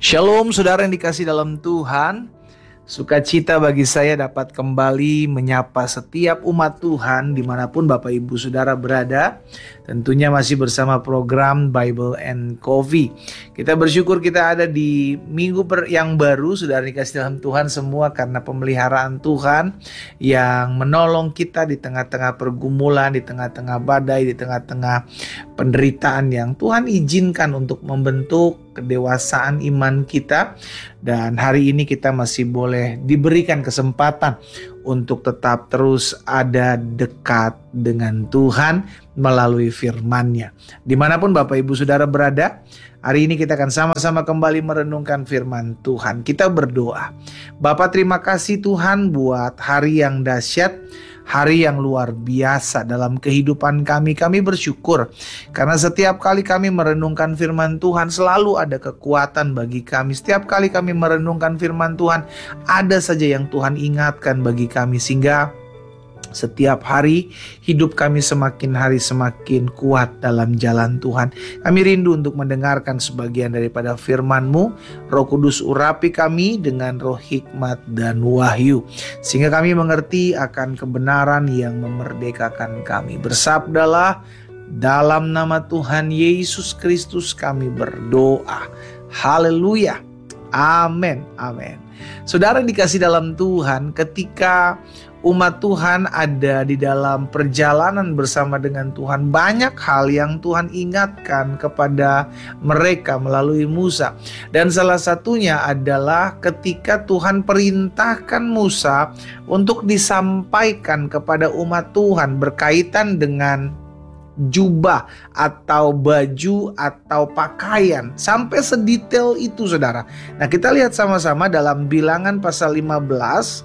Shalom saudara yang dikasih dalam Tuhan. Sukacita bagi saya dapat kembali menyapa setiap umat Tuhan dimanapun Bapak Ibu Saudara berada. Tentunya masih bersama program Bible and Coffee. Kita bersyukur kita ada di minggu yang baru, saudara dikasih dalam Tuhan semua, karena pemeliharaan Tuhan yang menolong kita di tengah-tengah pergumulan, di tengah-tengah badai, di tengah-tengah penderitaan yang Tuhan izinkan untuk membentuk kedewasaan iman kita. Dan hari ini kita masih boleh diberikan kesempatan untuk tetap terus ada dekat dengan Tuhan melalui firman-Nya. Dimanapun Bapak Ibu Saudara berada, hari ini kita akan sama-sama kembali merenungkan firman Tuhan. Kita berdoa. Bapa, terima kasih Tuhan buat hari yang dahsyat, hari yang luar biasa dalam kehidupan kami. Kami bersyukur karena setiap kali kami merenungkan firman Tuhan selalu ada kekuatan bagi kami. Setiap kali kami merenungkan firman Tuhan ada saja yang Tuhan ingatkan bagi kami, sehingga setiap hari hidup kami semakin hari semakin kuat dalam jalan Tuhan. Kami rindu untuk mendengarkan sebagian daripada firman-Mu. Roh Kudus urapi kami dengan roh hikmat dan wahyu, sehingga kami mengerti akan kebenaran yang memerdekakan kami. Bersabdalah, dalam nama Tuhan Yesus Kristus kami berdoa. Haleluya. Amin. Amin. Saudara yang dikasih dalam Tuhan, ketika umat Tuhan ada di dalam perjalanan bersama dengan Tuhan, banyak hal yang Tuhan ingatkan kepada mereka melalui Musa. Dan salah satunya adalah ketika Tuhan perintahkan Musa untuk disampaikan kepada umat Tuhan berkaitan dengan jubah atau baju atau pakaian, sampai sedetail itu saudara. Nah, kita lihat sama-sama dalam Bilangan pasal 15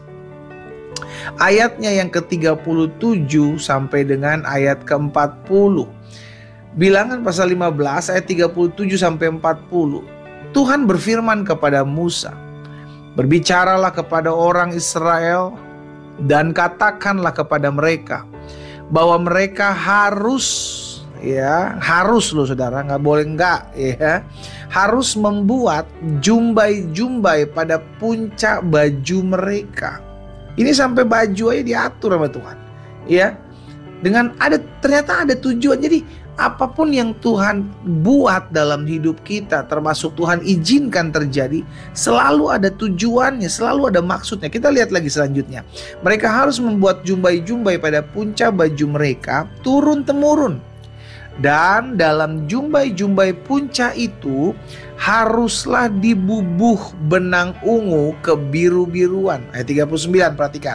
ayatnya yang ke-37 sampai dengan ayat ke-40. Bilangan pasal 15 ayat 37 sampai 40. Tuhan berfirman kepada Musa, "Berbicaralah kepada orang Israel dan katakanlah kepada mereka bahwa mereka harus loh saudara, nggak boleh enggak ya, harus membuat jumbai-jumbai pada puncak baju mereka." Ini sampai baju aja diatur sama Tuhan, ya. Dengan ternyata ada tujuan. Jadi apapun yang Tuhan buat dalam hidup kita, termasuk Tuhan izinkan terjadi, selalu ada tujuannya, selalu ada maksudnya. Kita lihat lagi selanjutnya. Mereka harus membuat jumbai-jumbai pada puncak baju mereka turun-temurun. Dan dalam jumbai-jumbai puncak itu haruslah dibubuh benang ungu kebiru-biruan. Ayat 39, perhatikan.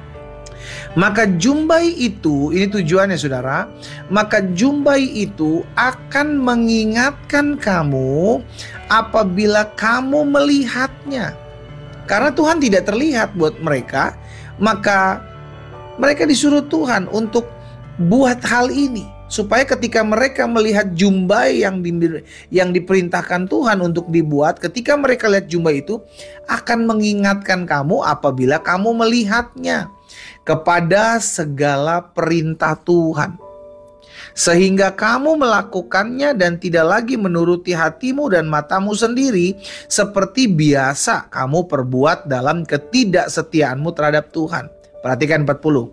Maka jumbai itu, ini tujuannya saudara, maka jumbai itu akan mengingatkan kamu apabila kamu melihatnya. Karena Tuhan tidak terlihat buat mereka, maka mereka disuruh Tuhan untuk buat hal ini, supaya ketika mereka melihat jumbai yang diperintahkan Tuhan untuk dibuat, ketika mereka lihat jumbai itu akan mengingatkan kamu apabila kamu melihatnya kepada segala perintah Tuhan, sehingga kamu melakukannya dan tidak lagi menuruti hatimu dan matamu sendiri seperti biasa kamu perbuat dalam ketidaksetiaanmu terhadap Tuhan. Perhatikan 40.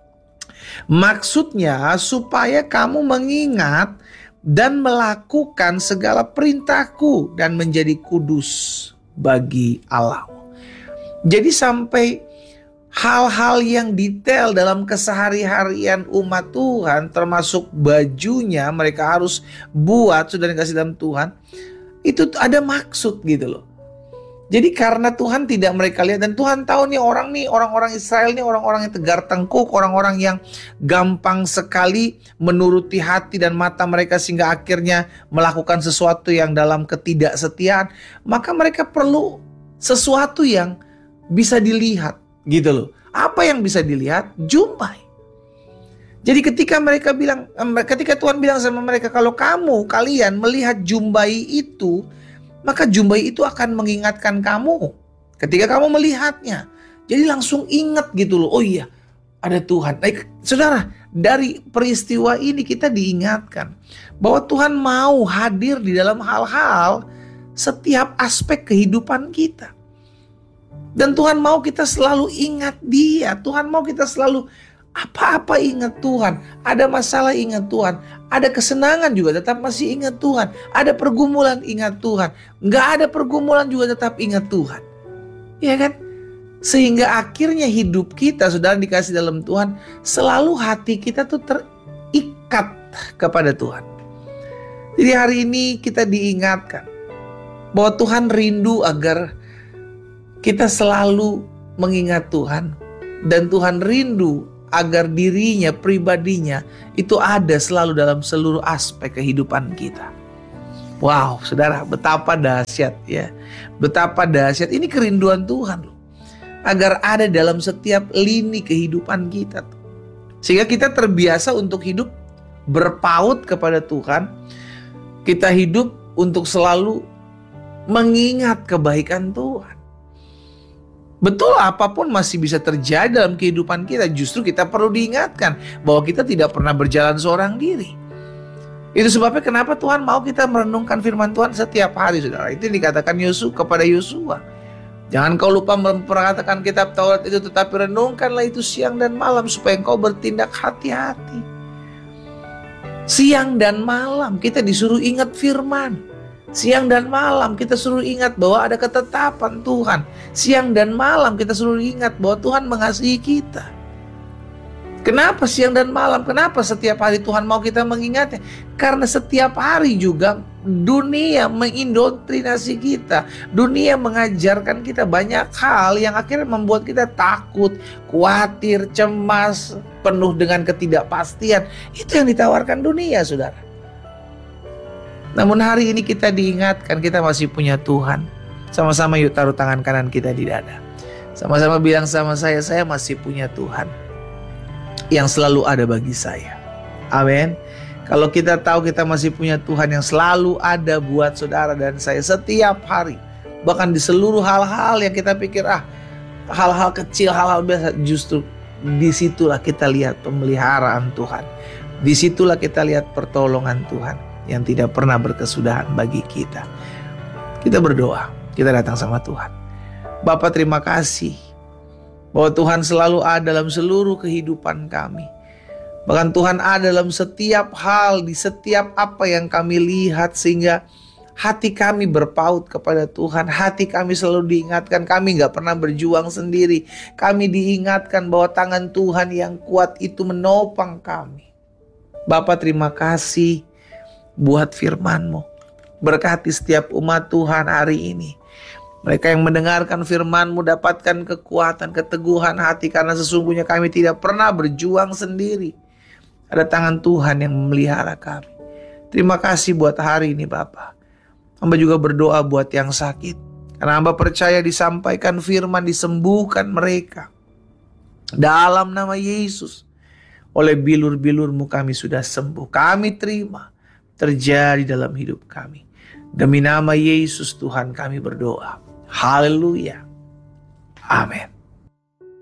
Maksudnya supaya kamu mengingat dan melakukan segala perintahku dan menjadi kudus bagi Allah. Jadi sampai hal-hal yang detail dalam kesehari-harian umat Tuhan, termasuk bajunya mereka harus buat, sudah dikasih dalam Tuhan, itu ada maksud gitu loh. Jadi karena Tuhan tidak mereka lihat, dan Tuhan tahu orang-orang Israel nih orang-orang yang tegar tengkuk, orang-orang yang gampang sekali menuruti hati dan mata mereka sehingga akhirnya melakukan sesuatu yang dalam ketidaksetiaan. Maka mereka perlu sesuatu yang bisa dilihat gitu loh. Apa yang bisa dilihat? Jumbai. Jadi ketika Tuhan bilang sama mereka, kalau kalian melihat jumbai itu, maka jumbai itu akan mengingatkan kamu ketika kamu melihatnya. Jadi langsung ingat gitu loh. Oh iya, ada Tuhan. Saudara, dari peristiwa ini kita diingatkan bahwa Tuhan mau hadir di dalam hal-hal setiap aspek kehidupan kita. Dan Tuhan mau kita selalu ingat Dia. Tuhan mau kita selalu apa-apa ingat Tuhan. Ada masalah ingat Tuhan. Ada kesenangan juga tetap masih ingat Tuhan. Ada pergumulan ingat Tuhan. Nggak ada pergumulan juga tetap ingat Tuhan. Ya kan? Sehingga akhirnya hidup kita, saudara dikasih dalam Tuhan, selalu hati kita tuh terikat kepada Tuhan. Jadi hari ini kita diingatkan bahwa Tuhan rindu agar kita selalu mengingat Tuhan. Dan Tuhan rindu agar dirinya, pribadinya itu ada selalu dalam seluruh aspek kehidupan kita. Wow, saudara, betapa dahsyat ya. Betapa dahsyat, ini kerinduan Tuhan loh. Agar ada dalam setiap lini kehidupan kita. Sehingga kita terbiasa untuk hidup berpaut kepada Tuhan. Kita hidup untuk selalu mengingat kebaikan Tuhan. Betul, apapun masih bisa terjadi dalam kehidupan kita. Justru kita perlu diingatkan bahwa kita tidak pernah berjalan seorang diri. Itu sebabnya kenapa Tuhan mau kita merenungkan firman Tuhan setiap hari, saudara. Itu dikatakan kepada Yosua. Jangan kau lupa memperhatikan kitab Taurat itu, tetapi renungkanlah itu siang dan malam supaya engkau bertindak hati-hati. Siang dan malam kita disuruh ingat firman. Siang dan malam kita suruh ingat bahwa ada ketetapan Tuhan. Siang dan malam kita suruh ingat bahwa Tuhan mengasihi kita. Kenapa siang dan malam? Kenapa setiap hari Tuhan mau kita mengingatnya? Karena setiap hari juga dunia mengindoktrinasi kita. Dunia mengajarkan kita banyak hal yang akhirnya membuat kita takut, khawatir, cemas, penuh dengan ketidakpastian. Itu yang ditawarkan dunia, saudara. Namun hari ini kita diingatkan kita masih punya Tuhan. Sama-sama yuk taruh tangan kanan kita di dada. Sama-sama bilang sama saya masih punya Tuhan yang selalu ada bagi saya. Amin. Kalau kita tahu kita masih punya Tuhan yang selalu ada buat saudara dan saya setiap hari, bahkan di seluruh hal-hal yang kita pikir hal-hal kecil, hal-hal biasa, justru disitulah kita lihat pemeliharaan Tuhan. Disitulah kita lihat pertolongan Tuhan yang tidak pernah berkesudahan bagi kita. Kita berdoa, kita datang sama Tuhan. Bapa, terima kasih bahwa Tuhan selalu ada dalam seluruh kehidupan kami. Bahkan Tuhan ada dalam setiap hal, di setiap apa yang kami lihat, sehingga hati kami berpaut kepada Tuhan. Hati kami selalu diingatkan, kami gak pernah berjuang sendiri. Kami diingatkan bahwa tangan Tuhan yang kuat itu menopang kami. Bapa, terima kasih buat firman-Mu. Berkati setiap umat Tuhan hari ini. Mereka yang mendengarkan firman-Mu dapatkan kekuatan, keteguhan hati, karena sesungguhnya kami tidak pernah berjuang sendiri. Ada tangan Tuhan yang memelihara kami. Terima kasih buat hari ini Bapa. Hamba juga berdoa buat yang sakit, karena hamba percaya disampaikan firman, disembuhkan mereka. Dalam nama Yesus, oleh bilur-bilur-Mu kami sudah sembuh. Kami terima terjadi dalam hidup kami. Demi nama Yesus Tuhan kami berdoa. Haleluya. Amin.